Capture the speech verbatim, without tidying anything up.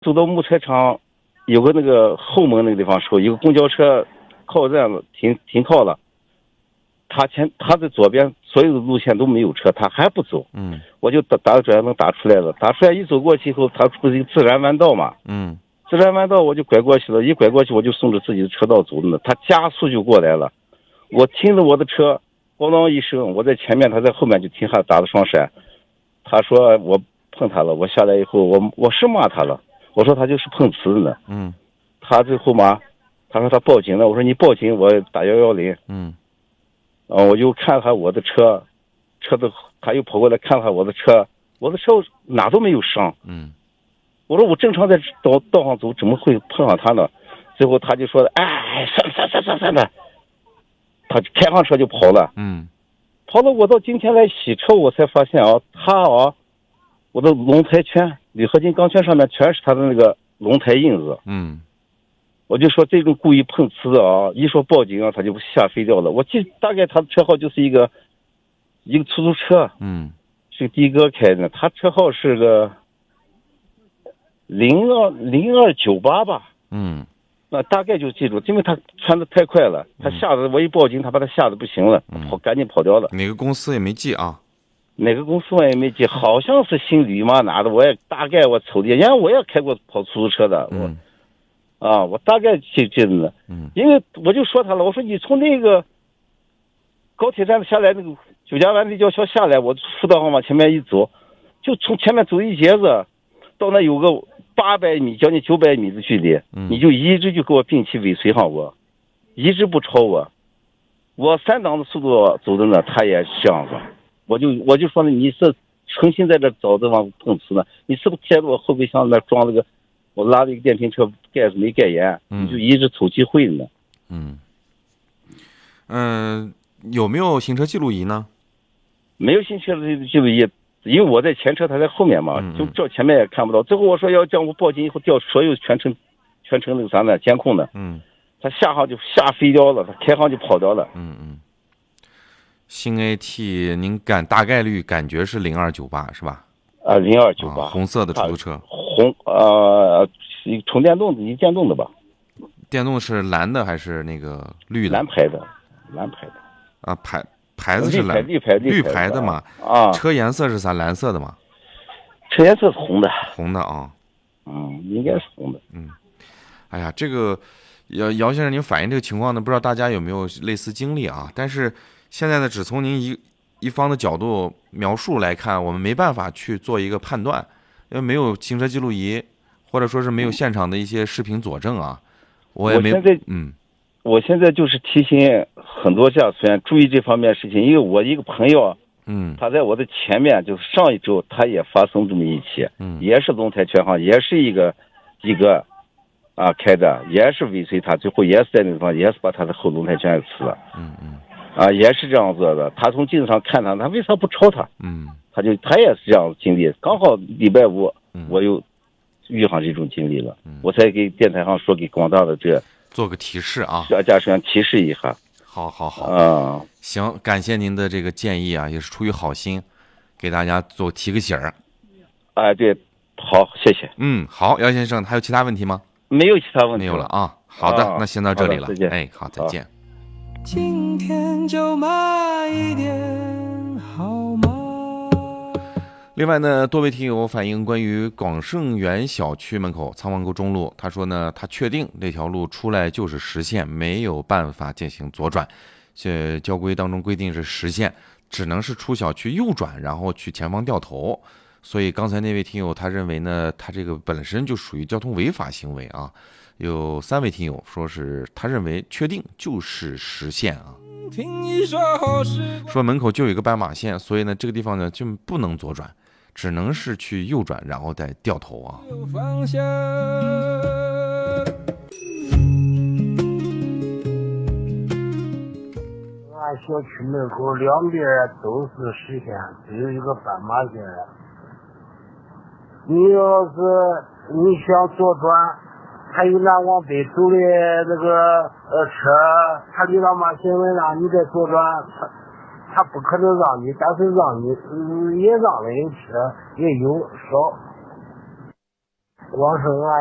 走到木材厂，有个那个后门那个地方时候，有个公交车靠站停停靠了。他前他的左边所有的路线都没有车，他还不走。 嗯， 我就打打个转向灯打出来了，打出来一走过去以后，他不是一个自然弯道嘛。 嗯， 自然弯道我就拐过去了，一拐过去我就顺着自己的车道走了，他加速就过来了。我听着我的车咣当一声，我在前面，他在后面就停下打了双闪。他说我碰他了，我下来以后我我是骂他了，我说他就是碰瓷的呢。 嗯， 他最后嘛，他说他报警了，我说你报警，我打幺幺零。 嗯， 啊，我就看看我的车，车子他又跑过来看看我的车，我的车哪都没有伤。 嗯， 我说我正常在道道上走，怎么会碰上他呢？最后他就说：“哎，算了算了算了算了。”他开上车就跑了。 嗯， 跑了，我到今天来洗车，我才发现啊，他啊，我的轮胎圈、铝合金钢圈上面全是他的那个轮胎印子。 嗯， 我就说这种故意碰瓷的啊，一说报警啊，他就吓飞掉了。我记大概他的车号就是一个一个出租车， 嗯， 是的哥开的，他车号是个零二零二九八吧。 嗯， 那大概就记住，因为他穿的太快了，他吓得我一报警，他把他吓得不行了，跑赶紧跑掉了。 哪个公司也没记啊？ 哪个公司我也没记，好像是姓吕嘛哪的，我也大概我瞅的，因为我也开过跑出租车的，我。 嗯啊，我大概记记得呢， 嗯， 因为我就说他了，我说你从那个高铁站下来，那个九家湾立交桥下来，我辅导号往前面一走，就从前面走一截子，到那有个八百米，将近九百米的距离， 嗯你就一直就给我并齐尾随上我，一直不超我，我三档的速度走的呢，他也这样子，我就我就说了，你是诚心在这找地方碰瓷呢，你是不是贴着我后备箱那装了个？我拉了一个电瓶车，盖子没盖严，你就一直瞅机会呢。 嗯，嗯、呃，有没有行车记录仪呢？ 没有行车记录仪，因为我在前车，他在后面嘛， 嗯嗯就照前面也看不到。最后我说要叫我报警以后调所有全程全程那个啥呢监控的。 嗯， 他下航就吓飞掉了，他开航就跑掉了。 嗯嗯。新 A T， 您感大概率感觉是零二九八是吧？ 啊，零二九八， 红色的出租车。 红呃，充电动的，一电动的吧？ 电动是蓝的还是那个绿的？ 蓝牌的，蓝牌的。 啊，牌牌子是蓝， 绿牌绿牌的嘛？ 啊。 车颜色是啥？蓝色的嘛？ 车颜色是红的。 红的啊。 嗯，应该是红的。 嗯。哎呀，这个姚姚先生，您反映这个情况呢，不知道大家有没有类似经历啊？但是现在呢，只从您一一方的角度描述来看，我们没办法去做一个判断，因为没有行车记录仪，或者说是没有现场的一些视频佐证啊。我也没， 我现在嗯， 我现在就是提醒很多驾驶员注意这方面事情，因为我一个朋友， 嗯， 他在我的前面，就是上一周他也发生这么一起， 嗯， 也是轮胎全行，也是一个一个啊开的，也是尾随他，最后也是在那个地方，也是把他的后轮胎全给吃了， 嗯嗯。 啊，也是这样做的。他从镜子上看他，他为啥不超他？ 嗯， 他就他也是这样经历。刚好礼拜五， 嗯、 我又遇上这种经历了，嗯、我才给电台上说给广大的这做个提示啊， 驾驶员提示一下。 好好好， 啊， 行，感谢您的这个建议啊，也是出于好心，给大家做提个醒儿。 哎，对，好，谢谢。 嗯，好，姚先生，还有其他问题吗？ 没有其他问题， 没有了啊。好的， 啊、 那先到这里了。 再见。 哎，好，再见。 今天就慢一点好吗？ 另外呢，多位听友反映关于广盛园小区门口仓王沟中路，他说呢，他确定这条路出来就是实线，没有办法进行左转。这交规当中规定是实线，只能是出小区右转，然后去前方掉头。所以刚才那位听友他认为呢，他这个本身就属于交通违法行为啊。有三位听友说是他认为确定就是实线啊，说门口就有一个斑马线，所以呢这个地方呢就不能左转，只能是去右转，然后再掉头啊。 俺小区门口两边都是实线，只有一个斑马线。你要是你想左转，还有那往北走的那个呃车，他就让马行人让你再左转，他他不可能让你，但是让你、嗯、也让了有车也有少。 广生啊。